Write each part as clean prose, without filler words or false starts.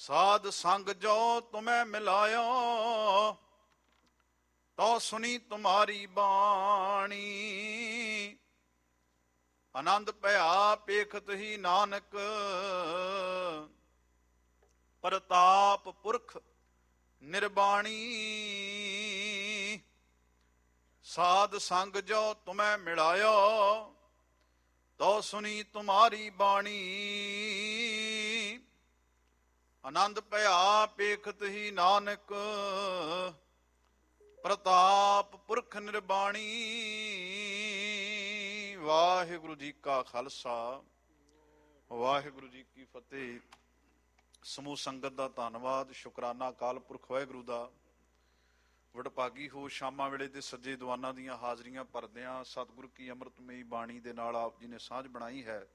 ਸਾਧ ਸੰਗ ਜੋ ਤੁਮੈ ਮਿਲਾਇਓ, ਤੋ ਸੁਣੀ ਤੁਮਾਰੀ ਬਾਣੀ। ਆਨੰਦ ਭਇਆ ਪੇਖਤ ਹੀ ਨਾਨਕ, ਪ੍ਰਤਾਪ ਪੁਰਖ ਨਿਰਬਾਣੀ। ਸਾਧ ਸੰਗ ਜੋ ਤੁਮੈ ਮਿਲਾਇਓ, ਤੋ ਸੁਣੀ ਤੁਮਾਰੀ ਬਾਣੀ। ਆਨੰਦ ਭਇਆ ਪੇਖਤ ਹੀ ਨਾਨਕ, ਪ੍ਰਤਾਪ ਪੁਰਖ ਨਿਰਬਾਣੀ। ਵਾਹਿਗੁਰੂ ਜੀ ਕਾ ਖਾਲਸਾ, ਵਾਹਿਗੁਰੂ ਜੀ ਕੀ ਫਤਿਹ। ਸਮੂਹ ਸੰਗਤ ਦਾ ਧੰਨਵਾਦ, ਸ਼ੁਕਰਾਨਾ ਅਕਾਲ ਪੁਰਖ ਵਾਹਿਗੁਰੂ ਦਾ। ਵਡਭਾਗੀ ਹੋ ਸ਼ਾਮਾਂ ਵੇਲੇ ਦੇ ਸੱਜੇ ਦੀਵਾਨਾਂ ਦੀਆਂ ਹਾਜ਼ਰੀਆਂ ਭਰਦਿਆਂ ਸਤਿਗੁਰੂ ਕੀ ਅੰਮ੍ਰਿਤਮਈ ਬਾਣੀ ਦੇ ਨਾਲ ਆਪ ਜੀ ਨੇ ਸਾਂਝ ਬਣਾਈ ਹੈ।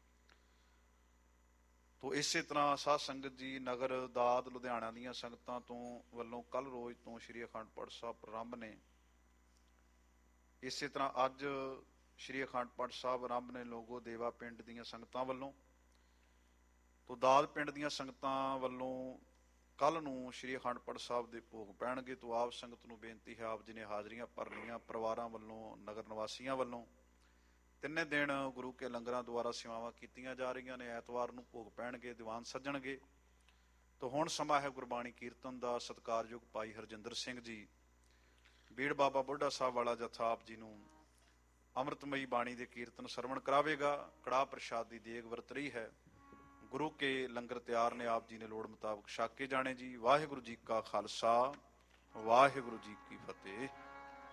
ਤੋ ਇਸੇ ਤਰ੍ਹਾਂ ਸਾਧ ਸੰਗਤ ਜੀ ਨਗਰ ਦਾਦ ਲੁਧਿਆਣਾ ਦੀਆਂ ਸੰਗਤਾਂ ਤੋਂ ਵੱਲੋਂ ਕੱਲ ਰੋਜ਼ ਤੋਂ ਸ਼੍ਰੀ ਅਖੰਡ ਪਾਠ ਸਾਹਿਬ ਆਰੰਭ ਨੇ। ਇਸੇ ਤਰ੍ਹਾਂ ਅੱਜ ਸ਼੍ਰੀ ਅਖੰਡ ਪਾਠ ਸਾਹਿਬ ਆਰੰਭ ਨੇ ਲੋਗੋ ਦੇਵਾ ਪਿੰਡ ਦੀਆਂ ਸੰਗਤਾਂ ਵੱਲੋਂ। ਤੋ ਦਾਦ ਪਿੰਡ ਦੀਆਂ ਸੰਗਤਾਂ ਵੱਲੋਂ ਕੱਲ ਨੂੰ ਸ਼੍ਰੀ ਅਖੰਡ ਪਾਠ ਸਾਹਿਬ ਦੇ ਭੋਗ ਪੈਣਗੇ। ਤੋ ਆਪ ਸੰਗਤ ਨੂੰ ਬੇਨਤੀ ਹੈ, ਆਪ ਜੀ ਨੇ ਹਾਜ਼ਰੀਆਂ ਭਰਨੀਆਂ। ਪਰਿਵਾਰਾਂ ਵੱਲੋਂ, ਨਗਰ ਨਿਵਾਸੀਆਂ ਵੱਲੋਂ ਤਿੰਨੇ ਦਿਨ ਗੁਰੂ ਕੇ ਲੰਗਰਾਂ ਦੁਆਰਾ ਸੇਵਾਵਾਂ ਕੀਤੀਆਂ ਜਾ ਰਹੀਆਂ ਨੇ। ਐਤਵਾਰ ਨੂੰ ਭੋਗ ਪੈਣਗੇ, ਦੀਵਾਨ ਸੱਜਣਗੇ। ਤੋ ਹੁਣ ਸਮਾਂ ਹੈ ਗੁਰਬਾਣੀ ਕੀਰਤਨ ਦਾ। ਸਤਿਕਾਰਯੋਗ ਭਾਈ ਹਰਜਿੰਦਰ ਸਿੰਘ ਜੀ ਬੀੜ ਬਾਬਾ ਬੁੱਢਾ ਸਾਹਿਬ ਵਾਲਾ ਜਥਾ ਆਪ ਜੀ ਨੂੰ ਅੰਮ੍ਰਿਤਮਈ ਬਾਣੀ ਦੇ ਕੀਰਤਨ ਸਰਵਣ ਕਰਾਵੇਗਾ। ਕੜਾਹ ਪ੍ਰਸ਼ਾਦ ਦੀ ਦੇਗ ਵਰਤ ਰਹੀ ਹੈ। ਗੁਰੂ ਕੇ ਲੰਗਰ ਤਿਆਰ ਨੇ, ਆਪ ਜੀ ਨੇ ਲੋੜ ਮੁਤਾਬਕ ਛਕ ਕੇ ਜਾਣੇ ਜੀ। ਵਾਹਿਗੁਰੂ ਜੀ ਕਾ ਖਾਲਸਾ, ਵਾਹਿਗੁਰੂ ਜੀ ਕੀ ਫਤਿਹ।